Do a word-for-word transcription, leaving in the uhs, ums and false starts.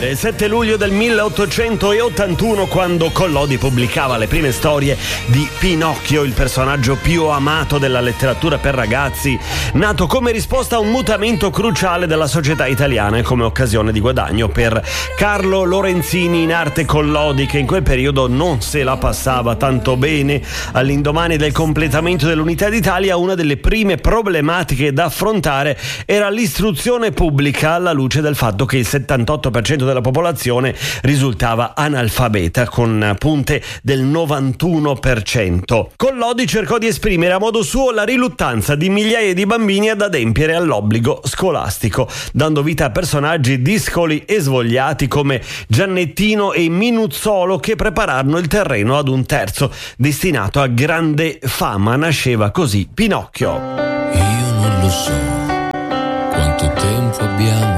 Era il sette luglio del milleottocentottantuno quando Collodi pubblicava le prime storie di Pinocchio, il personaggio più amato della letteratura per ragazzi, nato come risposta a un mutamento cruciale della società italiana e come occasione di guadagno per Carlo Lorenzini, in arte Collodi, che in quel periodo non se la passava tanto bene. All'indomani del completamento dell'Unità d'Italia, una delle prime problematiche da affrontare era l'istruzione pubblica, alla luce del fatto che il settantotto per cento della popolazione risultava analfabeta, con punte del novantuno per cento. Collodi cercò di esprimere a modo suo la riluttanza di migliaia di bambini ad adempiere all'obbligo scolastico, dando vita a personaggi discoli e svogliati come Giannettino e Minuzzolo, che prepararono il terreno ad un terzo destinato a grande fama. Nasceva così Pinocchio. Io non lo so quanto tempo abbiamo